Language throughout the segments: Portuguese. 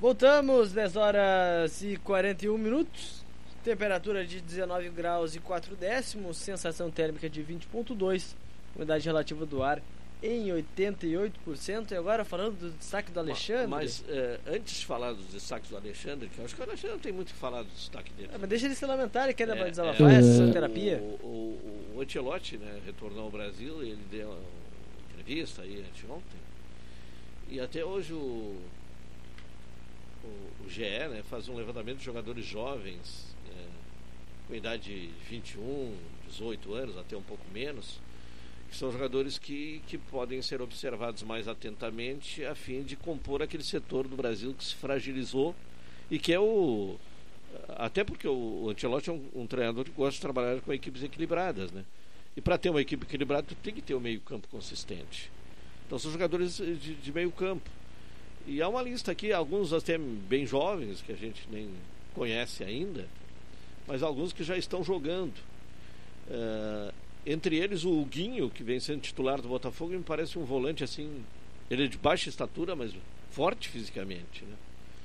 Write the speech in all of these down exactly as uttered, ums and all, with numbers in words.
Voltamos, dez horas e quarenta e um minutos, temperatura de dezenove graus e quatro décimos, sensação térmica de vinte vírgula dois, umidade relativa do ar em oitenta e oito por cento. E agora falando do destaque do Alexandre. Mas é, antes de falar dos destaques do Alexandre, que eu acho que o Alexandre não tem muito que falar do destaque dele. É, mas deixa ele se lamentar, ele quer é, desabafar é, essa terapia. O, o, o Ancelotti, né, retornou ao Brasil e ele deu uma entrevista aí anteontem. E até hoje o O, o G E, né, faz um levantamento de jogadores jovens é, com idade de vinte e um, dezoito anos, até um pouco menos, que são jogadores que, que podem ser observados mais atentamente a fim de compor aquele setor do Brasil que se fragilizou e que é o... Até porque o, o Ancelotti é um, um treinador que gosta de trabalhar com equipes equilibradas, né? E para ter uma equipe equilibrada, tu tem que ter um meio campo consistente. Então são jogadores de, de meio campo. E há uma lista aqui, alguns até bem jovens, que a gente nem conhece ainda, mas alguns que já estão jogando. Uh, entre eles o Huguinho, que vem sendo titular do Botafogo, me parece um volante assim, ele é de baixa estatura, mas forte fisicamente, né?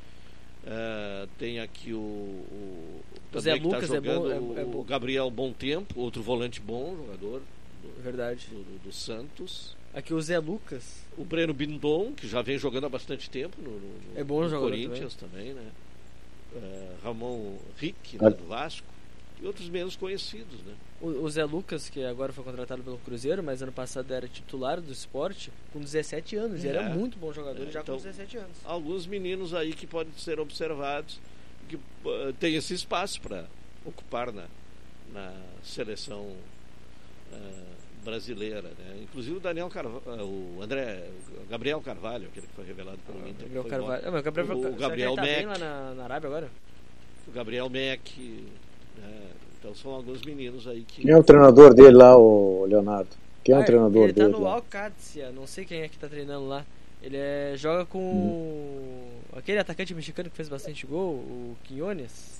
Uh, tem aqui o, o Zé também que Lucas tá jogando, é bom, é, é bom. O Gabriel Bom Tempo, outro volante bom, jogador do, Verdade. do, do, do Santos. Aqui o Zé Lucas. O Breno Bindon, que já vem jogando há bastante tempo no, no, é bom no jogador Corinthians também, né? Uh, Ramon Rick, ah. né, do Vasco, e outros menos conhecidos, né? O, o Zé Lucas, que agora foi contratado pelo Cruzeiro, mas ano passado era titular do Sport, com dezessete anos, é. e era muito bom jogador, é, já então, com dezessete anos. Alguns meninos aí que podem ser observados, que uh, tem esse espaço para ocupar na, na seleção uh, brasileira, né? Inclusive o Daniel Carvalho, o André, o Gabriel Carvalho, aquele que foi revelado pelo ah, Inter. Gabriel Carvalho. Ah, mas o Gabriel, o, o Gabriel tá Mack, lá na, na Arábia agora? O Gabriel Mack, né? Então são alguns meninos aí que... Quem é o treinador dele lá, o Leonardo? Quem é o ah, treinador ele dele? Ele tá no lá? Alcatia, não sei quem é que tá treinando lá. Ele é, joga com hum. aquele atacante mexicano que fez bastante gol, o Quiñones.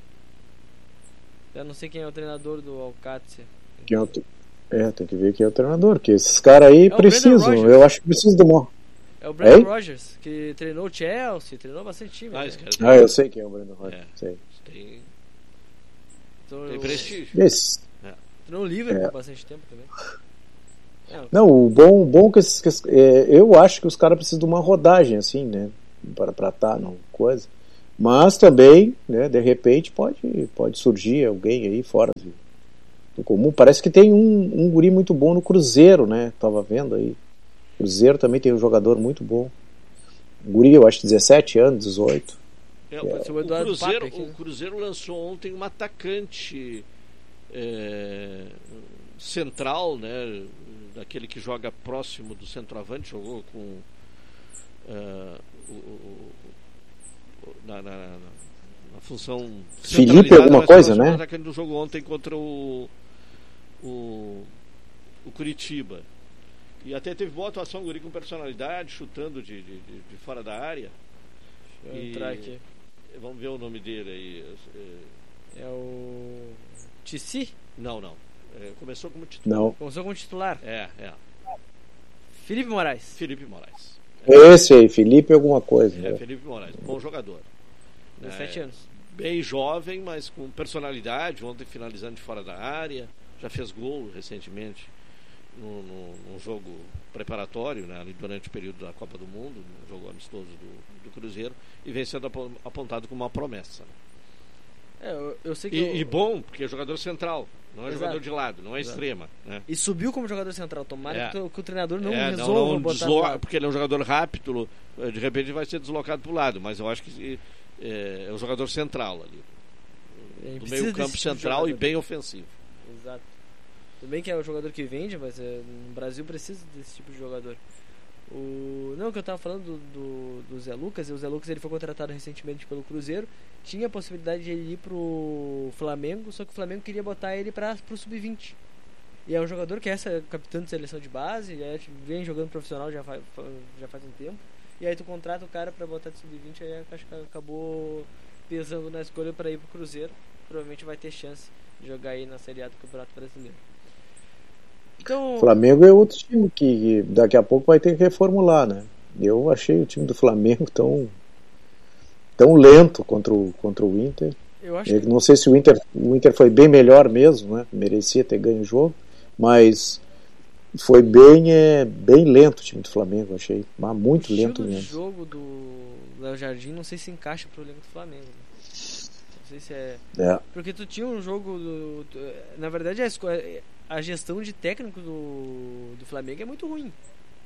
Eu não sei quem é o treinador do Alcatia. Quem é, o... é, tem que ver quem é o treinador, porque esses caras aí é precisam, eu acho que precisam de uma... É o Brandon Rodgers, que treinou o Chelsea, treinou bastante time. Ah, né? ah eu sei quem é o Brandon Rodgers. É. Sei. Tem, então, tem prestígio. Esse... É. Treinou o Liverpool é. bastante tempo também. É. Não, o bom, o bom que, que é, eu acho que os caras precisam de uma rodagem assim, né, para para tá não coisa. Mas também, né, de repente pode pode surgir alguém aí fora do, do comum. Parece que tem um, um guri muito bom no Cruzeiro, né? Tava vendo aí. Cruzeiro também tem um jogador muito bom. Um guri, eu acho, dezessete anos, dezoito. É, o, o, Cruzeiro, aqui, né? O Cruzeiro lançou ontem um atacante é, central, né? Daquele que joga próximo do centroavante, jogou com uh, o, o, na, na, na função Felipe alguma coisa, né? Atacante do jogo ontem contra o, o o Curitiba. E até teve boa atuação, o guri com personalidade, chutando de, de, de fora da área. Deixa eu entrar aqui. Vamos ver o nome dele aí. É o Tissi? Não, não. É, começou como titular. Não. Começou como titular? É, é. Felipe Moraes. Felipe Moraes. É. Esse aí, Felipe alguma coisa. É, né? Felipe Moraes, bom jogador. dezessete é, anos. Bem jovem, mas com personalidade, ontem finalizando de fora da área. Já fez gol recentemente no, no, num jogo preparatório, né, ali durante o período da Copa do Mundo, um jogo amistoso do, do Cruzeiro, e vem sendo apontado como uma promessa. É, eu, eu sei que e, eu... e bom, porque é jogador central, não é Exato. jogador de lado, não é Exato. extrema. Né? E subiu como jogador central. Tomara é. que, o, que o treinador não é, resolva não, não botar desloca, porque ele é um jogador rápido, de repente vai ser deslocado para o lado, mas eu acho que é, é um jogador central ali. É, do meio campo tipo central e bem ofensivo. Exato. Tudo bem que é o jogador que vende, mas é, no Brasil precisa desse tipo de jogador. O... Não, que eu tava falando do, do, do Zé Lucas, e o Zé Lucas ele foi contratado recentemente pelo Cruzeiro, tinha a possibilidade de ele ir pro Flamengo, só que o Flamengo queria botar ele para pro sub vinte. E é um jogador que é essa, capitão de seleção de base, já vem jogando profissional já faz, já faz um tempo, e aí tu contrata o cara para botar de sub vinte, aí acho que acabou pesando na escolha para ir pro Cruzeiro, provavelmente vai ter chance de jogar aí na Série A do Campeonato Brasileiro. Então... Flamengo é outro time que daqui a pouco vai ter que reformular, né? Eu achei o time do Flamengo tão tão lento contra o, contra o Inter. Eu acho que... Não sei se o Inter, o Inter foi bem melhor mesmo, né? Merecia ter ganho o jogo, mas foi bem, é, bem lento o time do Flamengo, achei. Mas muito o lento mesmo. O mesmo. jogo do Léo Jardim não sei se encaixa pro elenco do Flamengo. Não sei se é... é. Porque tu tinha um jogo do... Na verdade, a, esco... a gestão de técnico do, do Flamengo é muito ruim.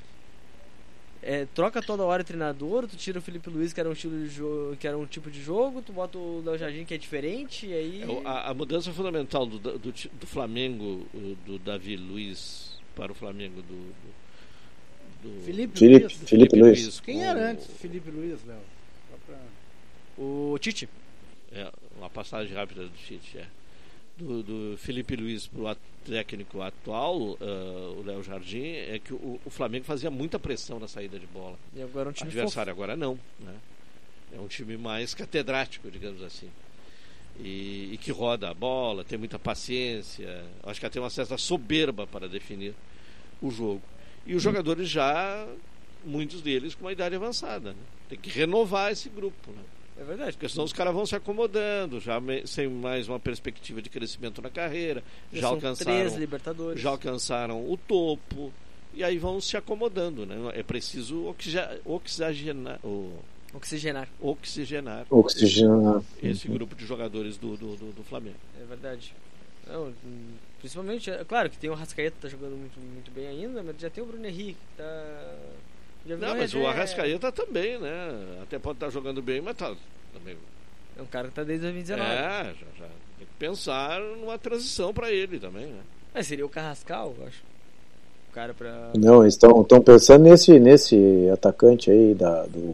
É, troca toda hora o treinador, tu tira o Felipe Luiz, que era um estilo de jogo, que era um tipo de jogo, tu bota o Léo Jardim, que é diferente, e aí... É, a, a mudança fundamental do, do, do Flamengo, do Davi Luiz para o Flamengo do, do, do Felipe, Felipe, Luiz. Felipe, Felipe Luiz. Luiz. Quem com, era antes Felipe Luiz, Léo? Só pra... O Tite. É, uma passagem rápida do Tite, é. Do, do Felipe Luiz para o técnico atual, uh, o Léo Jardim, é que o, o Flamengo fazia muita pressão na saída de bola. E agora é um time adversário fofo. Agora não, né? É um time mais catedrático, digamos assim, e, e que roda a bola, tem muita paciência, acho que até tem uma certa soberba para definir o jogo, e os jogadores já, muitos deles com uma idade avançada, né? Tem que renovar esse grupo, né? É verdade. Porque senão os caras vão se acomodando, já me, sem mais uma perspectiva de crescimento na carreira, já, já alcançaram três Libertadores. Já alcançaram o topo, e aí vão se acomodando, né? É preciso oxigenar, oxigenar, oxigenar. oxigenar, oxigenar. esse grupo de jogadores do, do, do, do Flamengo. É verdade. Não, principalmente, é claro que tem o Arrascaeta que tá jogando muito, muito bem ainda, mas já tem o Bruno Henrique que tá... Não, mas o Arrascaeta também, né? Até pode estar jogando bem, mas tá também. É um cara que tá desde dois mil e dezenove. É, já, já tem que pensar numa transição para ele também, né? Mas seria o Carrascal, eu acho. O cara pra... Não, estão estão pensando nesse nesse atacante aí da do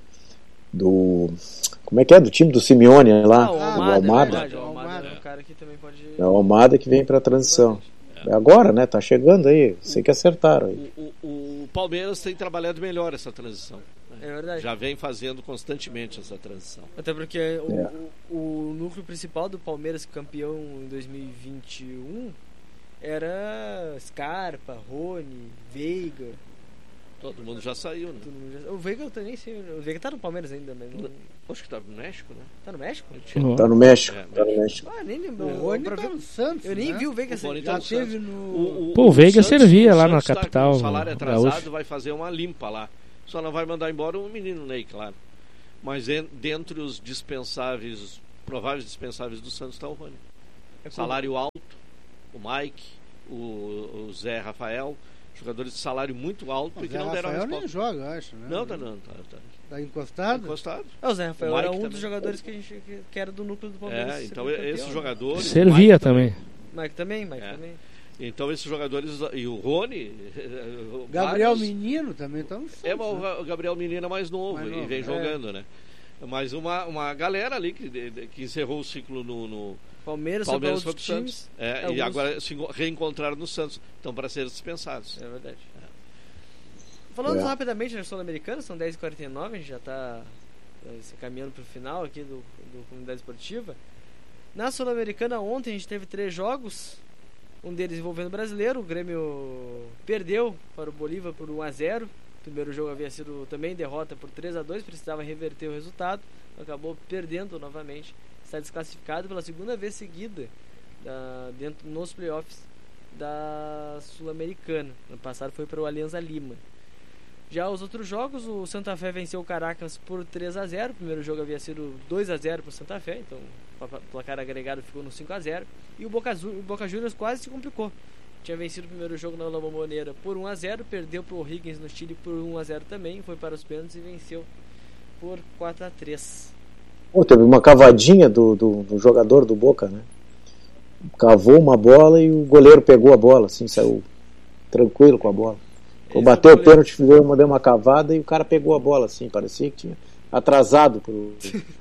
do como é que é do time do Simeone lá, ah, o Almada, o Almada. É verdade, o Almada é um cara que também pode... É o Almada que vem para transição. É agora, né? Tá chegando aí. Sei que acertaram aí. O, o, o Palmeiras tem trabalhado melhor essa transição. Né? É verdade. Já vem fazendo constantemente essa transição. Até porque é. o, o, o núcleo principal do Palmeiras, campeão em dois mil e vinte e um, era Scarpa, Rony, Veiga. Todo mundo já saiu, né? Já... O Veiga eu nem sei. O Veiga tá no Palmeiras ainda, mas não... Acho que tá no México, né? Tá no México? Uhum. Tá no México. É, tá no México. Ah, nem lembro. O Rony tá no Santos. Eu nem né? vi o Veiga ser. Já tá teve no. O, o, Pô, o Veiga Santos, servia o lá Santos na tá capital. Com o salário atrasado, Gaúcho. vai fazer uma limpa lá. Só não vai mandar embora o menino Ney, claro. Mas en, dentre os dispensáveis, prováveis dispensáveis do Santos está o Rony. É salário alto, o Mike, o, o Zé Rafael. Jogadores de salário muito alto e que não deram a resposta. Nem joga, eu acho, né? Não, tá não, tá, tá. Tá encostado? Encostado. É, o Zé Rafael o era um também. dos jogadores que, a gente, que, que era do núcleo do Palmeiras. É, então esses campeão, jogadores... Servia também. Mike também, Mike é. também. Então esses jogadores... E o Rony... Gabriel vários, Menino também tá no Santos, É, né? o Gabriel Menino é mais novo, mais e novo vem é. jogando, né? Mas uma, uma galera ali que, que encerrou o ciclo no... no Palmeiras, Palmeiras foi para o times. Santos. É, Alguns... E agora se reencontraram no Santos. Estão para ser dispensados. É verdade. Falando é. rapidamente na Sul-Americana, são dez e quarenta e nove, a gente já está se caminhando para o final aqui do, do Comunidade Esportiva. Na Sul-Americana ontem a gente teve três jogos, um deles envolvendo o brasileiro. O Grêmio perdeu para o Bolívar por um a zero. O primeiro jogo havia sido também derrota por três a dois, precisava reverter o resultado, acabou perdendo novamente, está desclassificado pela segunda vez seguida da, dentro, nos playoffs da Sul-Americana. No passado foi para o Alianza Lima. Já os outros jogos, o Santa Fé venceu o Caracas por três a zero. O primeiro jogo havia sido dois a zero para o Santa Fé, então o placar agregado ficou no cinco a zero. E o Boca, o Boca Juniors quase se complicou. Tinha vencido o primeiro jogo na La Bombonera por um a zero, perdeu para o O'Higgins no Chile por um a zero também, foi para os pênaltis e venceu por quatro a três. Pô, teve uma cavadinha do, do, do jogador do Boca, né? Cavou uma bola e o goleiro pegou a bola, assim, saiu tranquilo com a bola. Esse bateu o pênalti, deu uma cavada e o cara pegou a bola, assim, parecia que tinha atrasado pro...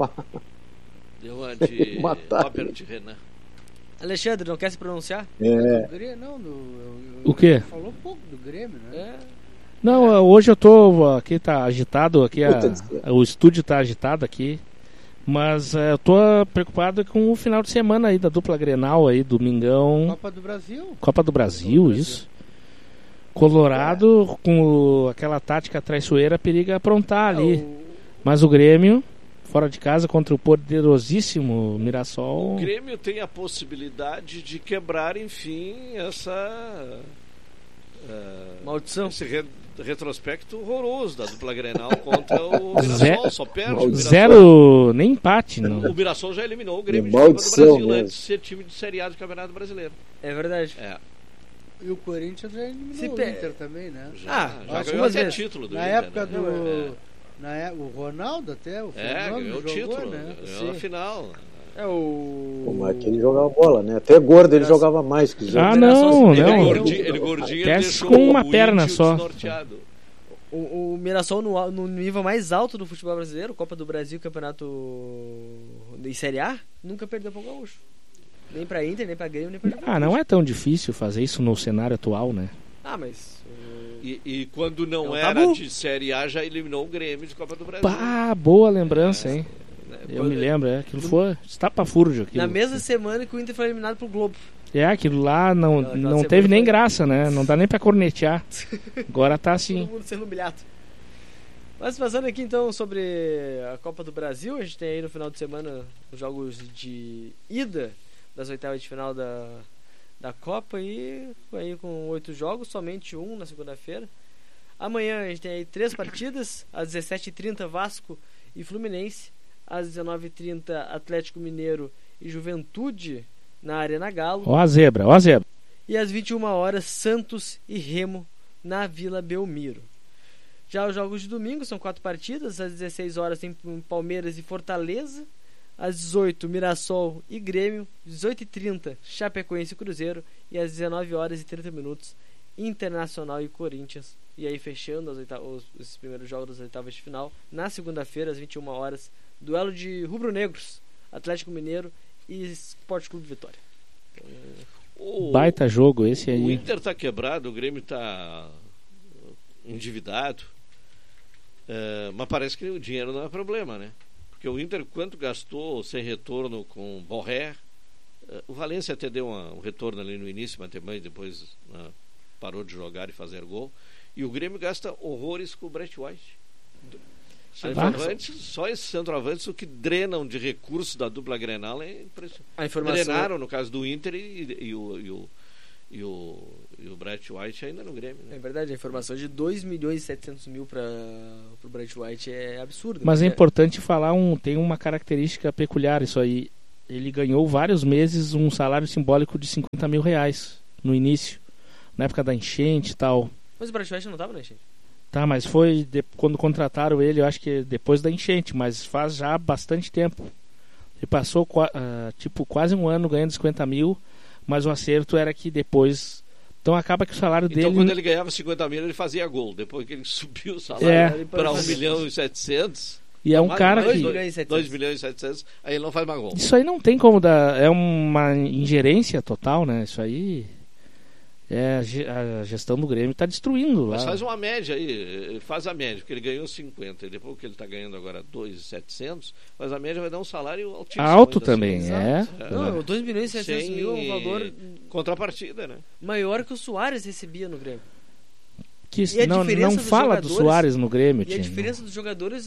Deu uma de Robert Renan. Alexandre, não quer se pronunciar? É. Não, do, o quê? Falou pouco do Grêmio, né? É. Não, é. Hoje eu tô aqui, tá agitado aqui, a, o estúdio tá agitado aqui, mas é, eu tô preocupado com o final de semana aí da dupla Grenal aí, domingão. Copa do Brasil. Copa do Brasil, Copa do isso. Brasil. Colorado, é. com o, aquela tática traiçoeira, periga aprontar ali. É, o... Mas o Grêmio fora de casa contra o poderosíssimo Mirassol. O Grêmio tem a possibilidade de quebrar, enfim, essa uh, maldição. Esse re, retrospecto horroroso da dupla Grenal contra o Mirassol. Zero, só perde o Mirassol. Zero, nem empate. Não. O Mirassol já eliminou o Grêmio É de Copa do Brasil mesmo. antes de ser time de Série A do Campeonato Brasileiro. É verdade. É. E o Corinthians já eliminou Se o pe- Inter também, né? Já, Ah, já algumas ganhou até vezes. título do Na Inter, época né? do... É. Na é... O Ronaldo até, o É, Fernando ganhou o jogou, título, né? ganhou a Sim. final. É o. Como é que ele jogava bola, né? Até gordo ele jogava mais que os Ah, outros. não, Ele Ele, não. gordinho, ele gordinho, ele Até deixou com uma o perna índio só. desnorteado. O, o Mirassol no, al- no nível mais alto do futebol brasileiro, Copa do Brasil, Campeonato de Série A, nunca perdeu para o Gaúcho. Nem para Inter, nem para Grêmio, nem para Ah, não é tão difícil fazer isso no cenário atual, né? Ah, mas. uh, E, e quando não É um era tabu. de Série A, já eliminou o Grêmio de Copa do Brasil. Pá, boa lembrança, hein? né, Eu quando- me lembro, é. Aquilo foi estapafúrdio. Aquilo. Na mesma semana que o Inter foi eliminado pro Globo. É, aquilo lá não, Aquela não semana teve nem foi- graça, né? Não dá nem pra cornetear. Agora tá assim. Todo mundo sendo humilhado. Mas passando aqui então sobre a Copa do Brasil, a gente tem aí no final de semana os jogos de ida das oitavas de final da, da Copa e aí com oito jogos, somente um na segunda-feira. Amanhã a gente tem aí três partidas, às dezessete e trinta Vasco e Fluminense, às dezenove e trinta Atlético Mineiro e Juventude na Arena Galo. Ó a zebra, ó a zebra. E às vinte e uma horas, Santos e Remo na Vila Belmiro. Já os jogos de domingo são quatro partidas. Às dezesseis horas tem Palmeiras e Fortaleza. Às dezoito, Mirassol e Grêmio. dezoito e trinta, Chapecoense e Cruzeiro. E às dezenove horas e trinta minutos, Internacional e Corinthians. E aí fechando as oita- os, esses primeiros jogos das oitavas de final. Na segunda-feira, às vinte e uma horas, duelo de rubro-negros, Atlético Mineiro e Sport Clube Vitória. O, Baita jogo esse o aí. Inter tá quebrado, o Grêmio tá endividado. É, mas parece que o dinheiro não é problema, né? Porque o Inter, quanto gastou sem retorno com Borré, é, o Valência até deu uma, um retorno ali no início, mas também depois né, parou de jogar e fazer gol. E o Grêmio gasta horrores com o Brett White. Centroavantes, só esses centroavantes o que drenam de recursos da dupla Grenal é impressionante. A informação Drenaram no caso do Inter e, e, o, e, o, e, o, e o Brett White ainda no Grêmio, né? É verdade, a informação de dois milhões e setecentos mil para o Brett White é absurda. Mas é porque- importante falar, um, tem uma característica peculiar isso aí. Ele ganhou vários meses um salário simbólico de cinquenta mil reais no início, na época da enchente e tal. Mas o Brett White não tava na enchente. Tá, mas foi de- quando contrataram ele, eu acho que depois da enchente, mas faz já bastante tempo. Ele passou qua- ah, tipo quase um ano ganhando cinquenta mil, mas o acerto era que depois. Então acaba que o salário Então dele. quando ele ganhava cinquenta mil ele fazia gol. Depois que ele subiu o salário É. para um milhão e setecentos, E é um mais- cara mais que. dois milhões e setecentos. dois milhões e setecentos, aí ele não faz mais gol. Isso aí não tem como dar. É uma ingerência total, né? Isso aí. É, a ge- a gestão do Grêmio está destruindo lá. Mas faz uma média aí, faz a média, porque ele ganhou cinquenta e depois que ele está ganhando agora dois mil e setecentos, mas a média vai dar um salário altíssimo. Alto ainda também, assim. é. É. Não, dois milhões e setecentos Sem mil é um valor contrapartida, né? maior que o Soares recebia no Grêmio. Que, E a não diferença não dos fala do jogadores- Soares no Grêmio, E a Tim. diferença dos jogadores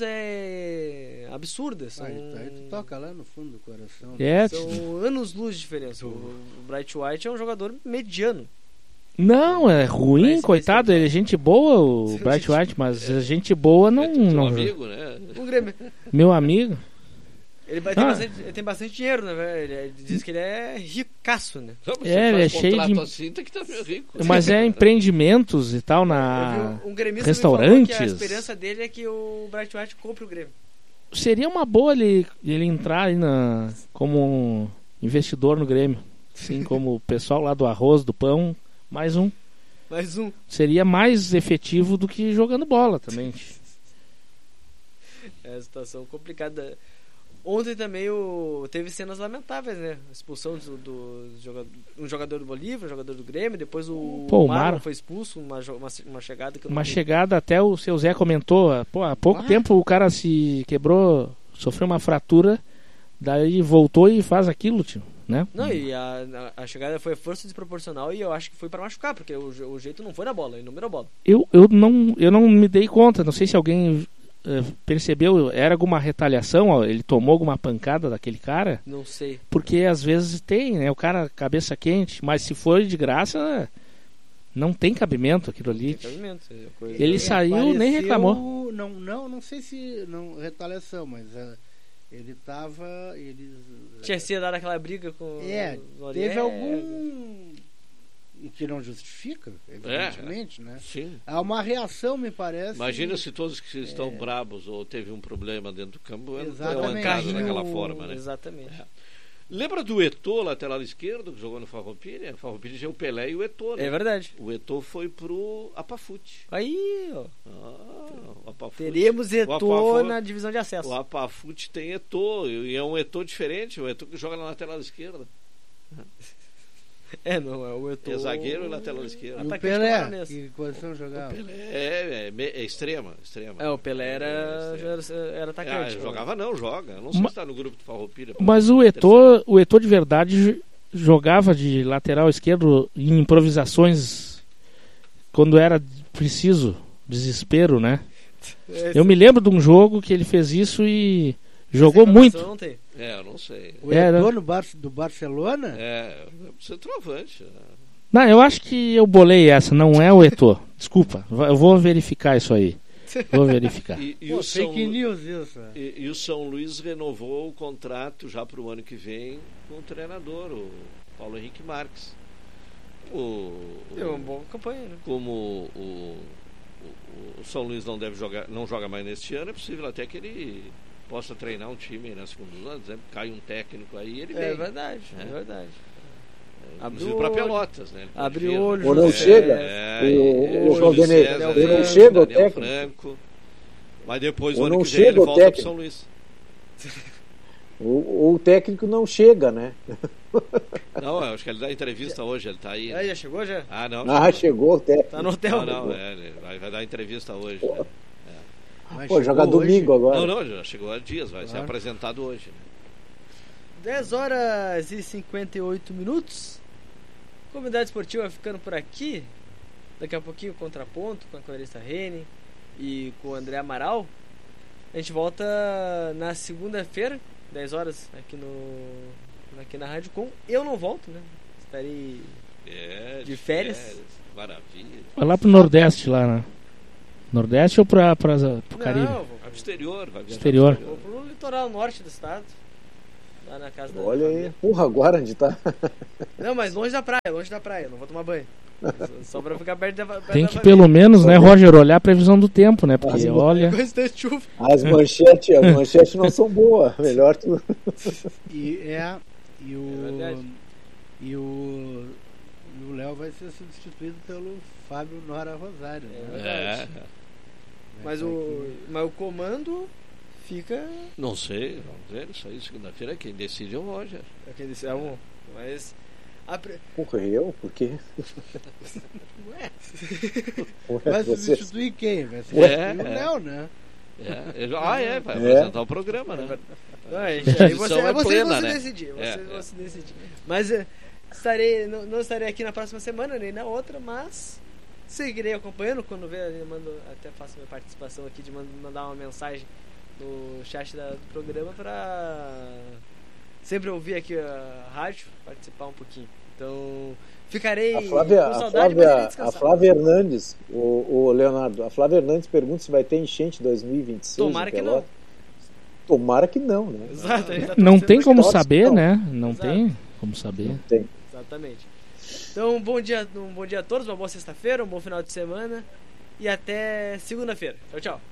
é absurda. São, Aí, aí tu toca lá no fundo do coração. É, são anos-luz de diferença. O Bright White é um jogador mediano. não, é ruim, Mas- coitado. Ele é gente boa, o Bright White, mas é gente boa não. é teu não amigo, né? O Grêmio. Meu amigo. Ele, vai- tem Ah. bastante, ele tem bastante dinheiro, né? velho? Ele diz que ele é ricaço, né? Não, mas É, você ele faz é cheio contrato de- assim, tem que estar meio rico. Mas é empreendimentos e tal na. Eu vi um gremista me restaurantes. falou que a esperança dele é que o Bright White compre o Grêmio. Seria uma boa ele, ele entrar aí na, como um investidor no Grêmio. Assim como o pessoal lá do arroz, do pão, mais um. Mais um. Seria mais efetivo do que jogando bola também. É a situação complicada. Ontem também o... teve cenas lamentáveis, né? A expulsão do, do jogador... um jogador do Bolívar, um jogador do Grêmio, depois o, Pô, o Marlon Marlon. foi expulso, uma, jo- uma, uma chegada que eu Uma não... chegada, até o seu Zé comentou, pô, há pouco Ah. tempo o cara se quebrou, sofreu uma fratura, daí voltou e faz aquilo, tio, né? Não, e a, a a chegada foi força desproporcional e eu acho que foi pra machucar, porque o, je- o jeito não foi na bola, ele não mirou a bola. Eu, eu, não, eu não me dei conta, não sei se alguém eh, percebeu, era alguma retaliação, ó, ele tomou alguma pancada daquele cara? Não sei. Porque às vezes tem, né? O cara cabeça quente, mas se for de graça, não tem cabimento aquilo ali. Tem cabimento, é coisa- Ele É, saiu, nem apareceu- reclamou. Não, não, não sei se não retaliação, mas é, ele tava, ele Tinha sido dado aquela briga com é, o teve Noriega. algum e que não justifica, evidentemente, né? Sim. Há uma reação, me parece. Imagina se todos que estão brabos ou teve um problema dentro do campo é Exatamente. carrinho Carrinho, daquela forma, né? Exatamente. É. Lembra do Eto'o, lateral esquerdo, que jogou no Farroupilha? O Farroupilha tinha o Pelé e o Eto'o, né? É verdade. O Eto'o foi pro Apafute. Aí, ó. Ah, o Apafute. Teremos O Eto'o Apafu- na divisão de acesso. O Apafute tem Eto'o, e é um Eto'o diferente, o Eto'o que joga na lateral esquerda. É, não, é o Eto'o. É zagueiro e lateral esquerdo. E o atacante Pelé, camaronês. que posição jogava? Pelé é, é, me- é extrema, extrema. É, o Pelé era, É, já extrema. era, era atacante. Ah, jogava não, joga. Não sei Ma- se está no grupo do Farroupilha. Mas o Eto'o, o Eto'o de verdade j- jogava de lateral esquerdo em improvisações quando era preciso, desespero, né? É, Eu me lembro de um jogo que ele fez isso e jogou essa muito. informação Não tem. É, eu não sei. O Era. Eto'o no Bar- do Barcelona? É, centroavante. Né? Não, eu acho que eu bolei essa, não é o Eto'o. Desculpa, va- eu vou verificar isso aí. Vou verificar. E, e Pô, o São, fake news isso. é. e, e o São Luís renovou o contrato já para o ano que vem com o treinador, o Paulo Henrique Marques. O, o- Deu uma boa campanha, né? como o, o, o- o São Luís não deve jogar, não joga mais neste ano, é possível até que ele possa treinar um time na segunda anos, né? Cai um técnico aí, ele É vem. verdade, é, É. verdade. Inclusive Abriu para o olho. Pelotas, né? Ele pode Abriu vir, o olho, Ou não José. chega. É, O- e- o Júlio Claudinei, César, ou não é, chega o Daniel técnico. Franco. Mas depois, Ou o ano não que vem, ele chega o volta pro técnico. São Luís. O, o técnico não chega, né? Não, eu acho que ele dá entrevista hoje, ele tá aí. Aí, já chegou já? Ah, não. Ah, chegou o técnico. Tá no hotel. Não, não, é, ele vai, vai dar entrevista hoje. Né? Mas Pô, chegou jogar hoje. domingo agora. Não, não, já chegou há dias, vai ser Claro. apresentado hoje. Né? dez horas e cinquenta e oito minutos. Comunidade Esportiva ficando por aqui. Daqui a pouquinho, contraponto com a Clarissa Rene e com o André Amaral. A gente volta na segunda-feira, dez horas, aqui, no, aqui na Rádio Com. Eu não volto, né? Estarei É, De férias? Maravilha. Vai lá pro Nordeste, lá, né? Nordeste ou pra, pra, pro Caribe? Não, vou, Vai pro exterior, vai viajar Exterior. pro vou pro litoral norte do estado. Lá na casa da Olha aí. família. Porra, agora onde tá? Não, mas longe da praia, longe da praia. Não vou tomar banho. Só pra ficar perto da perto Tem da que família. pelo menos, né, Roger, olhar a previsão do tempo, né? Porque Ah, olha. Constante chuva. As manchetes, as manchetes não são boas. Melhor tu. E é e o É verdade. e o e o Léo vai ser substituído pelo Fábio Nora Rosário, É. né? É, Mas Vai o, mas o comando fica. não sei, vamos ver isso aí. Segunda-feira quem decide é o Roger. É quem disse, é um, mas. A, pre- Porra, eu? Por quê? Ué, Porra, Vai você- substituir quem? Vai É, substituir o é. Léo, né? É, ele- ah, é, vai É. apresentar o programa, né? não, a gente, aí A você, decisão é vocês plena, vão se né? decidir. Vocês É, vão é. se decidir. Mas eh, estarei, não, não estarei aqui na próxima semana, nem na outra, mas seguirei acompanhando. Quando ver, eu mando, até faço minha participação aqui de man- mandar uma mensagem no chat da- do programa para sempre ouvir aqui a rádio, participar um pouquinho. Então, ficarei A Flávia, com a saudade, mas irei Flávia, a descansar. Flávia Hernandes, o, o Leonardo, a Flávia Hernandes pergunta se vai ter enchente em dois mil e vinte e seis. Tomara em que Pelotas. Tomara que não, né? Exato, a gente tá Não torcendo tem pra como Pelotas, saber, não. né? Não Exato. tem como saber. Tem. Exatamente. Então, um bom dia, um bom dia a todos, uma boa sexta-feira, um bom final de semana e até segunda-feira. Tchau, tchau.